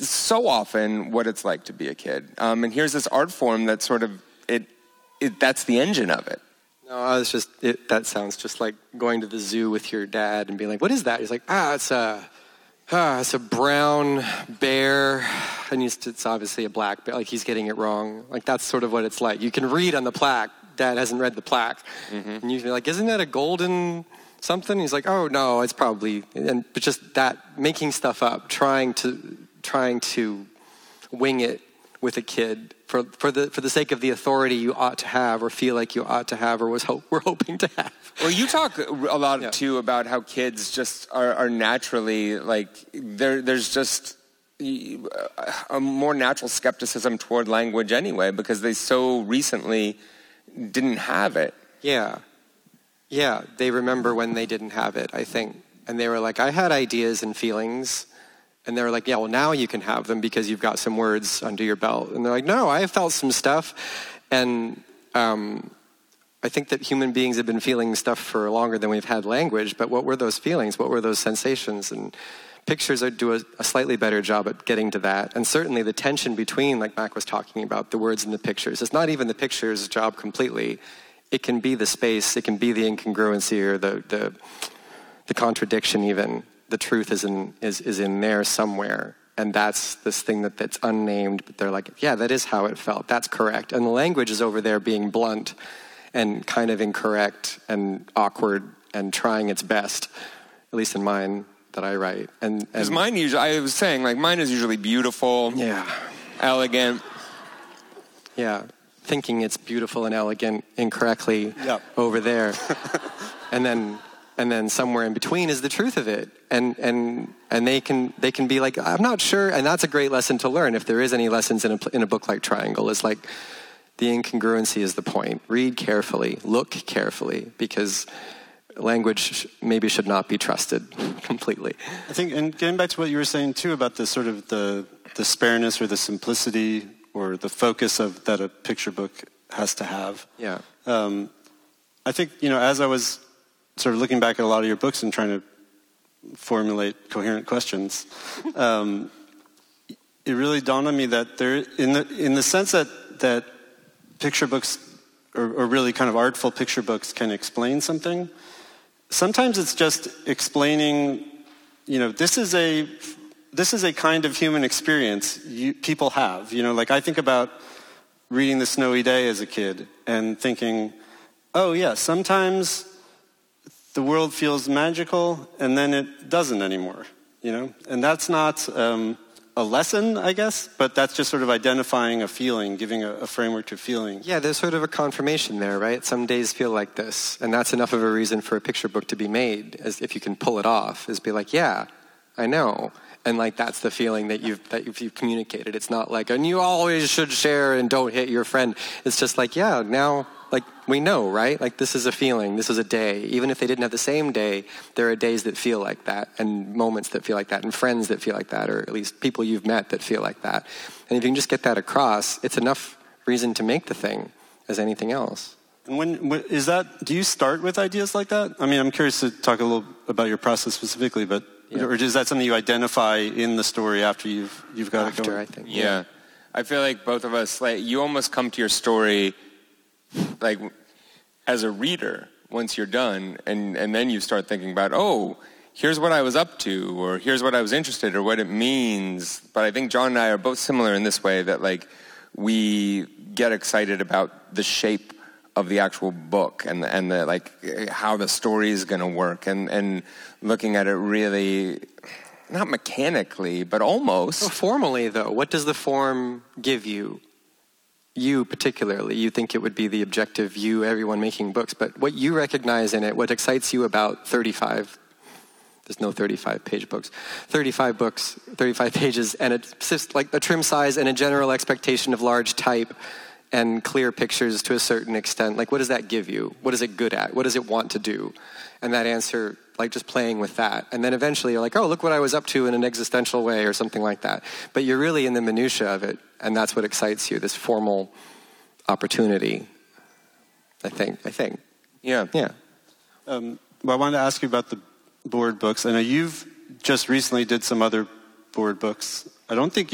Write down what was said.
so often what it's like to be a kid. And here's this art form that sort of, that's the engine of it. No, I was just, that sounds just like going to the zoo with your dad and being like, what is that? He's like, it's a brown bear, and it's obviously a black bear. Like, he's getting it wrong. Like, that's sort of what it's like. You can read on the plaque. Dad hasn't read the plaque. Mm-hmm. And you'd be like, isn't that a golden something? He's like, oh, no, it's probably... But just that, making stuff up, trying to wing it with a kid for the sake of the authority you ought to have, or feel like you ought to have, or we're hoping to have. Well, you talk a lot, too, about how kids just are naturally, like, there's just a more natural skepticism toward language anyway, because they so recently didn't have it. Yeah, they remember when they didn't have it, I think. And they were like, I had ideas and feelings. And they were like, yeah, well, now you can have them because you've got some words under your belt. And they're like, no, I felt some stuff. And I think that human beings have been feeling stuff for longer than we've had language. But what were those feelings? What were those sensations? And pictures do a slightly better job at getting to that. And certainly the tension between, like Mac was talking about, the words and the pictures. It's not even the picture's job completely. It can be the space. It can be the incongruency or the contradiction even. The truth is in there somewhere. And that's this thing that's unnamed. But they're like, yeah, that is how it felt. That's correct. And the language is over there being blunt and kind of incorrect and awkward and trying its best, at least in mine that I write. And because mine usually, I was saying, like, mine is usually beautiful, elegant. Yeah, thinking it's beautiful and elegant incorrectly over there. And then somewhere in between is the truth of it. And they can be like, I'm not sure. And that's a great lesson to learn. If there is any lessons in a book like Triangle, is like the incongruency is the point. Read carefully, look carefully, because language maybe should not be trusted completely. I think, and getting back to what you were saying too about the sort of the spareness or the simplicity or the focus that a picture book has to have. Yeah. I think, as I was sort of looking back at a lot of your books and trying to formulate coherent questions, it really dawned on me that there, in the sense that picture books, or really kind of artful picture books, can explain something. Sometimes it's just explaining, this is a kind of human experience people have. Like I think about reading The Snowy Day as a kid and thinking, oh yeah, sometimes the world feels magical, and then it doesn't anymore, And that's not a lesson, I guess, but that's just sort of identifying a feeling, giving a framework to feeling. Yeah, there's sort of a confirmation there, right? Some days feel like this, and that's enough of a reason for a picture book to be made, as if you can pull it off, is be like, yeah, I know. And like that's the feeling that you've communicated. It's not like, and you always should share and don't hit your friend. It's just like, yeah, now, like we know, right? Like this is a feeling, this is a day. Even if they didn't have the same day, there are days that feel like that, and moments that feel like that, and friends that feel like that, or at least people you've met that feel like that. And if you can just get that across, it's enough reason to make the thing as anything else. And do you start with ideas like that? I mean, I'm curious to talk a little about your process specifically, but or is that something you identify in the story after you've got it going? I think. Yeah. I feel like both of us, like, you almost come to your story like as a reader once you're done, and then you start thinking about, oh, here's what I was up to, or here's what I was interested in, or what it means. But I think John and I are both similar in this way, that like we get excited about the shape of the actual book and the like how the story is going to work, and looking at it really not mechanically but almost. Well, formally though, what does the form give you? You particularly, you think it would be the objective you, everyone making books, but what you recognize in it, what excites you about 35, there's no 35-page books, 35 books, 35 pages, and it's just like a trim size and a general expectation of large type and clear pictures to a certain extent. Like, what does that give you? What is it good at? What does it want to do? And that answer, like just playing with that. And then eventually you're like, oh, look what I was up to in an existential way or something like that. But you're really in the minutia of it, and that's what excites you, this formal opportunity, I think. Yeah. Well, I wanted to ask you about the board books. I know you've just recently did some other board books. I don't think